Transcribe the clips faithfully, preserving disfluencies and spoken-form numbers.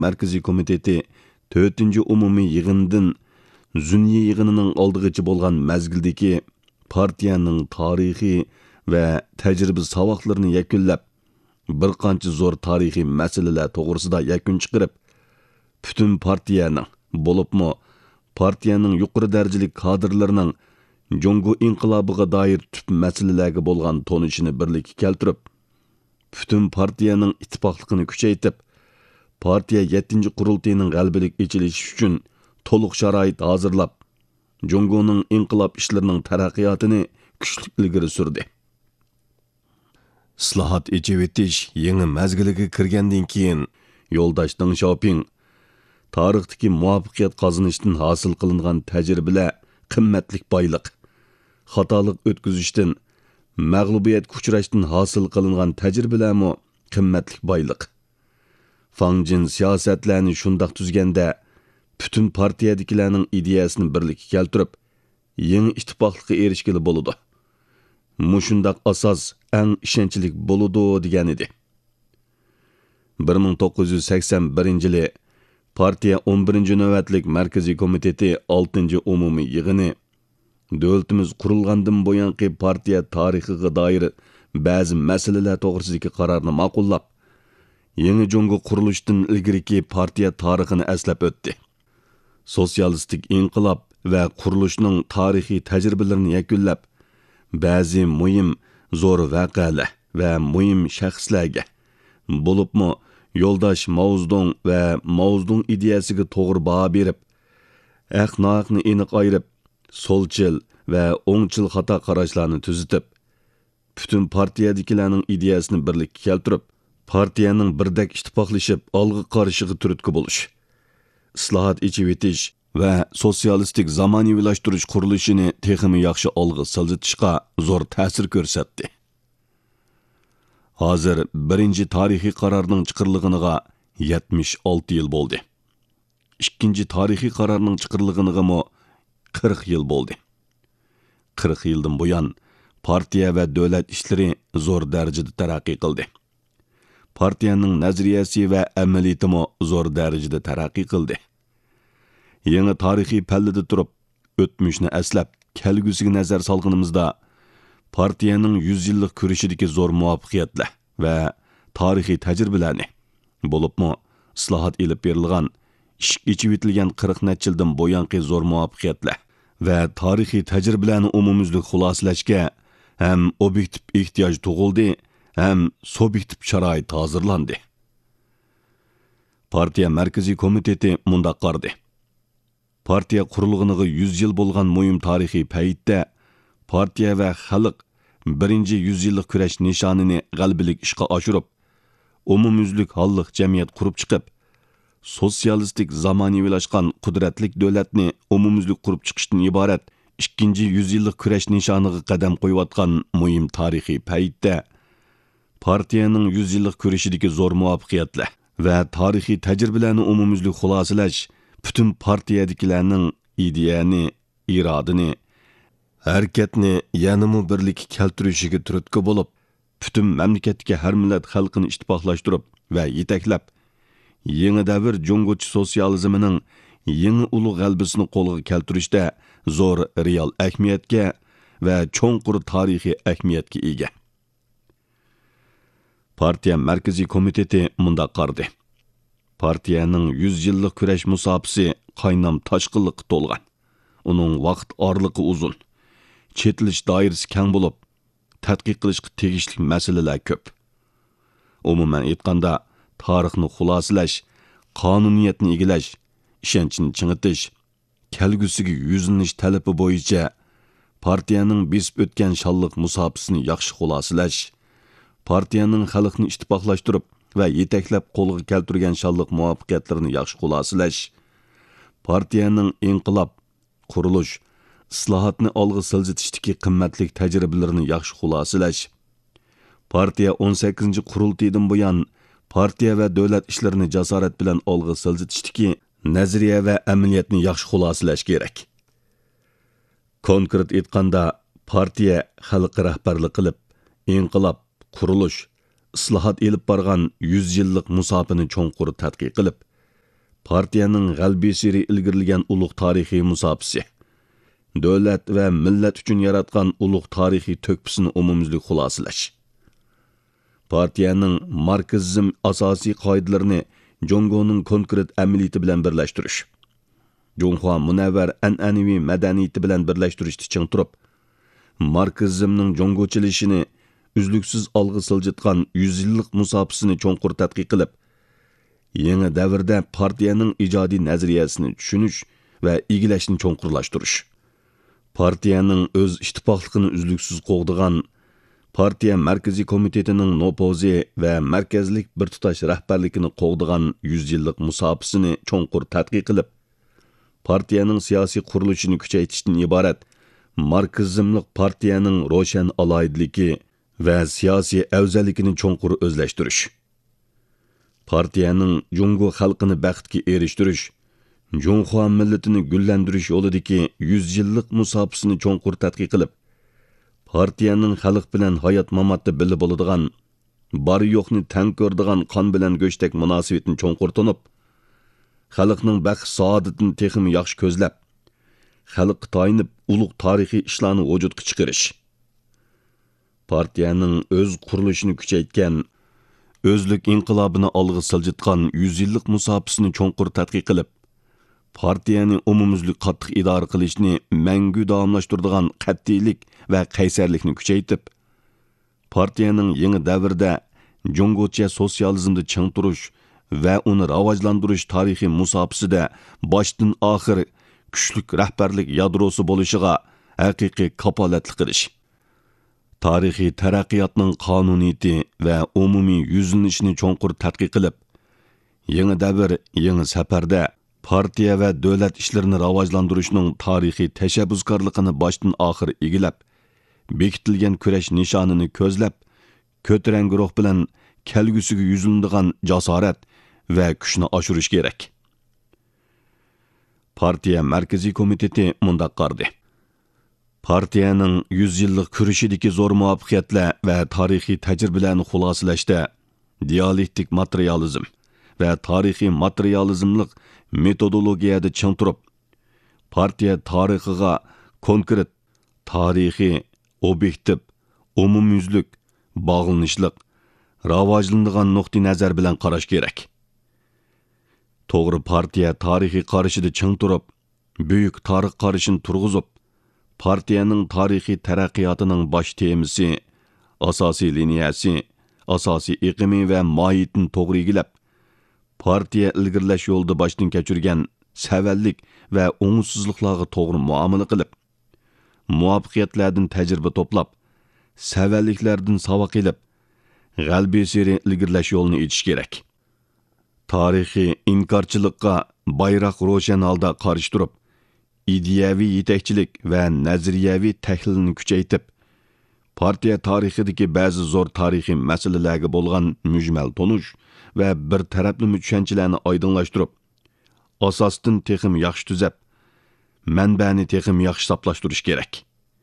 Markaziy komiteti to'rtinchi umumiy yig'indan Zunniy yig'inining oldig'ichi bo'lgan mazgildagi partiyaning tarixiy va tajriba savoqlarini yakunlab, bir qancha zo'r tarixiy masalalar to'g'risida yakun chiqarib, butun partiyaning, bo'libmi partiyaning yuqori darajali kadrlarining Jongo inqilobiga doir tüp masalalarga bo'lgan tonishini birlikka keltirib, butun partiyaning ittifoqligini kuchaytirib, partiya yettinchi qurultayining g'alabalik echilishi uchun to'liq sharoit hozirlab, Jongoning inqilob ishlarining taraqqiyotini kuchli ilgari surdi. Islohot echivetish yangi mazgiliga kirgandan keyin yo'ldosh Deng Xiaoping tarixdagi muvaffaqiyat qozonishdan hosil qilingan tajribalar qimmatlik boyliq, xatolik o'tkazishdan, mag'lubiyatga uchrashdan hosil qilingan tajribalarmi qimmatlik boyliq. Fangjin siyosatlarni shundoq tuzganda bütün partiyadagilarning ideyasini birlikka keltirib, yangi ittifoqlikka erishgili bo'ladi. Mushundaq asos eng ishonchli bo'ladi degan edi. bir ming to'qqiz yuz sakson birinchi yili partiya o'n birinchi navbatlik Markaziy komiteti oltinchi umumiy yig'ini davlatimiz qurilgandan buyangi partiya tarixiga doir ba'zi masalalar to'g'risidagi qarorni ma'qullab, yangi Jongo qurilishdan ilgiriki partiya tarixini eslab o'tdi. Sotsialistik inqilob va qurilishning tarixiy tajribalarini yakunlab, ba'zi muhim zo'r voqealar va muhim shaxslarga, bo'libmi yo'ldosh Mao Zedong va Mao Zedong ideyasiga to'g'ri baho berib, haq-nohaqni aniq ayirib, so'lchil va o'ngchil xato qarashlarni tuzitib, butun partiyadagilarning ideyasini birlikka keltirib, partiyaning birdak ittifoqlashib olg'a qarishiga turtki bo'lish, islohot echivetish va sotsialistik zamonaviylashtirish qurilishini texmi yaxshi olg'a siljitishga zo'r ta'sir ko'rsatdi. Hozir birinchi tarixiy qarorning chiqarilganiga yetmish olti yil bo'ldi. Ikkinchi tarixiy qarorning chiqarilganiga mo qirq yil bo'ldi. qirq yildan buyon partiya va davlat ishlari zo'r darajada taraqqiy qildi. Partiyaning nazariyasi va amaliyoti mo zo'r darajada taraqqiy qildi. Yangi tarixiy pallada turib, o'tmishni aslab, kelgusiga nazar solganimizda partiyaning yuz yillik kurashidagi zo'r muvaffaqiyatlar va tarixiy tajribalarni, bo'libmi islohot elib berilgan, ish ichib etilgan qirq necha yildan buyangi zo'r muvaffaqiyatlar va tarixiy tajribalarni umumyuzlik xulosalashga ham obyektiv ehtiyoj tug'ildi, ham subyektiv sharoit hozirlandi. Partiya Markaziy komiteti mundaq qardi. Partiya qurilganiga yuz yil bo'lgan muhim tarixiy paytda partiya va xalq birinchi yuz yillik kurash nishonini g'alabalik ishga oshirib, umumyuzlik holliq jamiyat qurib chiqib, sotsialistik zamonaviylashgan qudratlik davlatni umumyuzlik qurib chiqishdan iborat ikkinchi yuz yillik kurash nishoniga qadam qo'yayotgan muhim tarixiy paytda partiyaning yuz yillik kurashidagi zo'r muvaffaqiyatlar va tarixiy tajribalarni umumyuzlik xulosalash bütün partiyadagilarning ideyani, irodini, harakatni yanımı birlik keltirishiga turtki bo'lib, bütün mamlakatga har millat xalqini ittifoqlashtirib va yetaklab, yangi davr Jongochi sotsializmining yangi ulug' g'alabasini qo'lga keltirishda zo'r real ahamiyatga va cho'nqur tarixiy ahamiyatga ega. Partiya Markaziy komiteti mundaq qardi. Partiyaning yuz yillik kurash musobaqasi qaynam toshqinlikqa to'lgan. Uning vaqt orliqi uzun, chetilish doirasi keng bo'lib, tadqiq qilishga tegishli masalalar ko'p. Umuman aytganda, tarixni xulosalash, qonuniyatni egilash, ishonchni chingitish, kelgusiga yuzlanish talabi bo'yicha partiyaning besib o'tgan shonliq musobaqasini yaxshi xulosalash, partiyaning xalqni ittifoqlashtirib va yetaklab qo'lga keltirgan shonliq muvaffaqiyatlarini yaxshi xulosalash, partiyaning inqilob, qurilish, islohotni olg'a siljitishdagi qimmatli tajribalarini yaxshi xulosalash, partiya o'n sakkizinchi qurultaydan buyon partiya va davlat ishlarini jasorat bilan olg'a siljitishdagi nazariya va amaliyotni yaxshi xulosalash kerak. Konkret aytganda, partiya xalq rahbarlik qilib, inqilob, qurilish, islohot elib borgan yuz yillik musofani cho'nqur tadqiq qilib, partiyaning g'albiy siri ilgirilgan ulug' tarixiy musofisi, davlat va millat uchun yaratgan ulug' tarixiy to'kpisini umumyuzlik xulosalash. Partiyaning marksizm asosiy qoidalarini Jongoning konkret amaliyati bilan birlashtirish. Jonghua munavvar an'anaviy madaniyati bilan birlashtirishni ching turib, marksizmning jongochilishini uzluksiz olg'a siljitgan yuz yillik musofisini cho'nqur tadqiq qilib, yangi davrda partiyaning ijodiy nazariyasini tushunish va egilashni cho'nqurlashtirish. Partiyaning o'z ittifoqligini uzluksiz qo'g'digan partiya markaziy komitetining nopozi va markazlik bir tutash rahbarligini qo'g'digan yuz yillik musofisini cho'nqur tadqiq qilib, partiyaning siyosiy qurilishini kuchaytirishdan iborat marksizmlik partiyaning ro'shan aloyidligi va siyosiy afzalligini cho'nqur o'zlashtirish. Partiyaning Jungo xalqini baxtga erishtirish, Jonghua millatini gullantirish yo'lidagi yuz yillik musofisini cho'nqur tadqiq qilib, partiyaning xalq bilan hayot mamotda birga bo'ladigan, bor yo'qni tang ko'radigan qon bilan go'shtak munosabatini cho'nqur tunib, xalqning baxt saodatini texmi yaxshi ko'zlab, xalqqa tayinib ulug' tarixiy ishlarni vujudga chiqarish. Partiyaning o'z qurilishini kuchaytgan, o'zlik inqilobini olg'a siljitgan yuz yillik musofisini cho'nqur tadqiq qilib, partiyani umumyuzlik qattiq idora qilishni mangu davomlashtiradigan qat'iylik va qaysarlikni kuchaytib, partiyaning yangi davrda Jongocha sotsializmda ching turish va uni rivojlantirish tarixiy musofisida boshdan oxir kuchlik rahbarlik yadrosi bo'lishiga haqiqiy kapolatlik qilish. Tarixiy taraqqiyotning qonuniyati va umumiy yuzlanishini cho'nqur tadqiq qilib, yangi davr, yangi safarda partiya va davlat ishlarini rivojlantirishning tarixiy tashabbuskorligini boshdan oxir egilab, bekitilgan kurash nishonini ko'zlab, ko'tarangi ruh bilan kelgusiga yuzlanadigan jasorat va kuchni oshirish kerak. Partiya markaziy komiteti mundaq qardi. Partiyaning yuz yillik kurashidagi zo'r muvaffaqiyatlar va tarixiy tajribalarni xulosalashda dialektik materializm va tarixiy materializmlik metodologiyada ching turib, partiya tarixiga konkret, tarixiy, obyektiv, umumyuzlik, bog'lanishliq, rivojlanadigan nuqtai nazar bilan qarash kerak. To'g'ri partiya tarixiy qarashida ching turib, buyuk tarix qarashini turg'izib, partiyaning tarixiy taraqqiyotining bosh temasi, asosiy liniyasi, asosiy iqimi va mohiyatini to'g'ri egilab, partiya ilgirlash yo'lida boshdan kechirgan savallik va o'ngsizliklarga to'g'ri muomala qilib, muvaffaqiyatlardan tajriba to'plab, savalliklardan savoq ilib, g'albiy siri ilgirlash yo'lini etish kerak. Tarixiy inkorchilikqa bayroq ro'shan holda qarshi turib, ideyaviy yetakchilik va nazariyaviy tahlilni kuchaytib, partiya tarixidagi ba'zi zo'r tarixiy masalalarga bo'lgan mujmal tonish va bir tarafli tushunchalarni oydinlashtirib, asosdan texim yaxshi tuzab, manbani texim yaxshi hisoblashtirish kerak.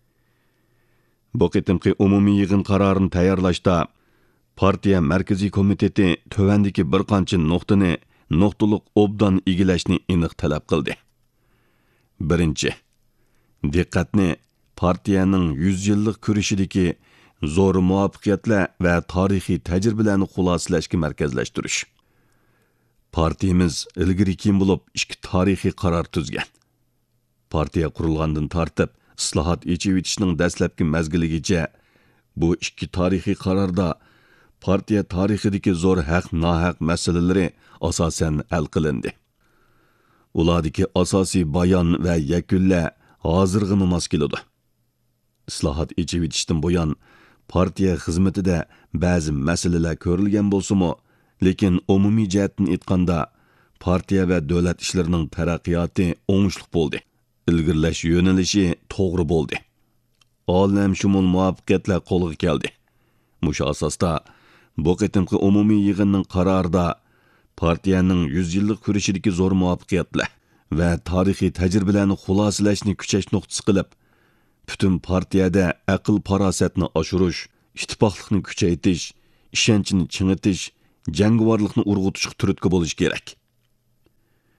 Bu qitimqi umumiy yig'in qarorini tayyorlashda partiya markaziy komiteti tövandagi bir qancha nuqtani nuqtaliq obdan egilashni aniq talab qildi. Birinchi, diqqatni partiyaning yuz yillik kurashidagi zo'r muvaffaqiyatlar va tarixiy tajribalarni xulosalashga markazlashtirish. Partiyamiz ilgari kim bo'lib ikki tarixiy qaror tuzgan. Partiya qurilgandan tortib, islohot echib etishning dastlabki mazgiligacha bu ikki tarixiy qarorda partiya tarixidagi zo'r haq-nohaq masalalari asosan hal qilindi. Ulardagi asosiy bayon va yakunlar hozirga mos keladi. Islohot echib etishdan buyon partiya xizmatida ba'zi masalalar ko'rilgan bo'lsa-mu, lekin umumiy jihatdan aytganda partiya va davlat ishlarining taraqqiyoti o'ngishli bo'ldi. Ilgirlash yo'nalishi to'g'ri bo'ldi. Olamshumul muvaffaqiyatlar qo'lga keldi. Mushu asosda bu qitimqi umumiy yig'inning qarorida partiyaning yuz yillik kurashidagi zo'r muvaffaqiyatlar va tarixiy tajribalarni xulosalashni kuchash nuqtasi qilib, butun partiyada aql farosatni oshirish, ittifoqlikni kuchaytirish, ishonchni chingitish, jangovarlikni urg'utishga turtki bo'lish kerak.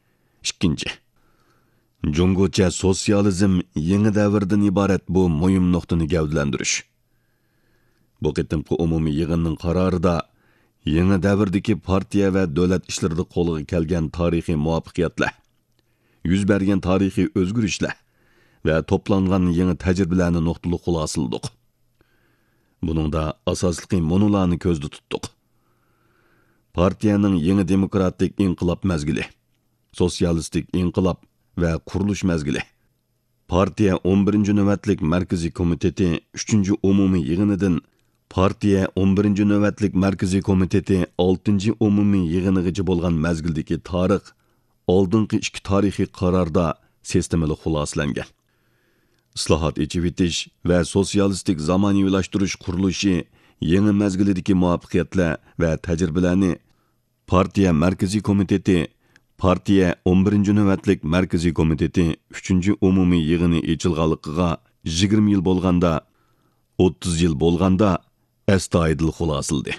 ikkinchi. Jungocha sotsializm yangi davrdan iborat bu muhim nuqtani gavdalantirish. Bu qitimqi umumiy yig'inning qarorida yangi davrdagi partiya va davlat ishlarida qo'lga kelgan tarixiy muvaffaqiyatlar, yuz bergan tarixiy o'zgarishlar va to'plangan yangi tajribalarni nuqtali xulosaldik. Buningda asosli monolarni ko'zda tutdik. Partiyaning yangi demokratik inqilob mazgili, sotsialistik inqilob va qurilish mazgili. Partiya o'n birinchi navbatlik markaziy komiteti uchinchi umumiy yig'inidan Partiya o'n birinchi navbatlik markaziy komiteti oltinchi umumiy yig'inigacha bo'lgan mazgildagi tarix oldingi ikki tarixiy qarorda sistemali xulosalangan. Islohot echivitish va sotsialistik zamoniylashtirish qurilishi yangi mazgildagi muvaffaqiyatlar va tajribalarni Partiya markaziy komiteti Partiya o'n birinchi navbatlik markaziy komiteti uchinchi umumiy yig'ini echilganligiga yigirma yil bo'lganda, o'ttiz yil bo'lganda astoydil xulosaldi.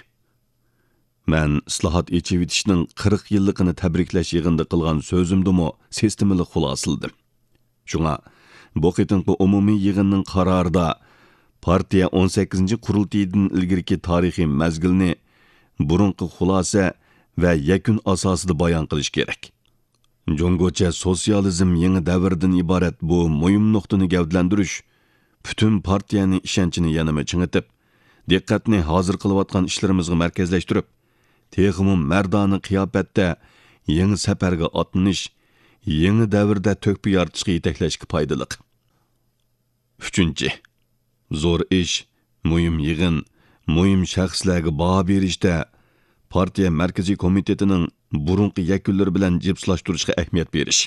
Men islohot echivitishning qirq yilligini tabriklash yig'inida qilgan so'zimdimi sistemali xulosaldim. Shunga bu qitimqi umumiy yig'inning qarorida partiya o'n sakkizinchi qurultaydan ilgirki tarixiy mazgilni burunqi xulosa va yakun asosida bayon qilish kerak. Jungocha sotsializm yangi davrdan iborat bu muhim nuqtani gavdalantirish butun partiyaning ishonchini yanama chingitib, diqqatni hozir qilayotgan ishlarimizga markazlashtirib, texmi mardona qiyofatda yangi safarga otlanish, yangi davrda to'kpi yoritishga yetaklashga foydali. uchinchi. Zo'r ish, muhim yig'in, muhim shaxslarga baho berishda partiya markaziy komitetining burunqi yakunlari bilan jipslashtirishga ahamiyat berish.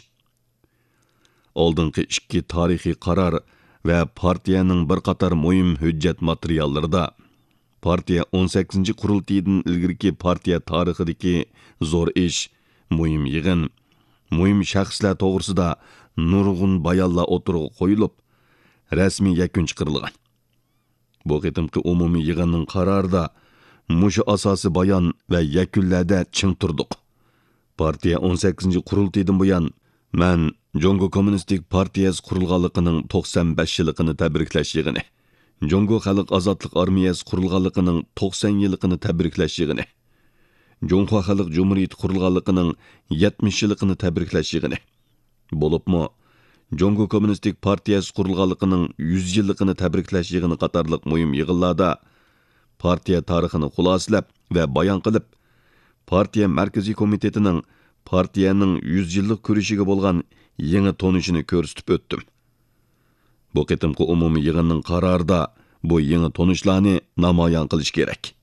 Oldingi ikki tarixiy qaror va partiyaning bir qator muhim hujjat materiallarida partiya o'n sakkizinchi qurultaydan ilgirki partiya tarixidagi zo'r ish, muhim yig'in, muhim shaxslar to'g'risida nurg'un bayonlar o'tirg'i qo'yilib, rasmiy yakun chiqarilgan. Bu qitimqi umumiy yig'inning qarorida mushu asosi bayon va yakunlarda ching turdik. Partiya o'n sakkizinchi qurultaydan buyon men Jungo Kommunistik partiyasi qurilganligining to'qson besh yilligini tabriklash yig'ini, Jungo Xalq Ozodlik armiyasi qurilganligining to'qson yilligini tabriklash yig'ini, Jungo Xalq Jumhuriyati qurilganligining yetmish yilligini tabriklash yig'ini bo'libmi, Jungo Kommunistik partiyasi qurilganligining yuz yilligini tabriklash yig'ini qatorliq muhim yig'inlarda partiya tarixini xulosalab va bayon qilib, partiya markaziy komitetining partiyaning yuz yillik ko'rishiga bo'lgan yangi tonishini ko'rsatib o'tdim. Bu qitimqi umumiy yig'inning qarorida bu yangi tonishlarni namoyon qilish kerak.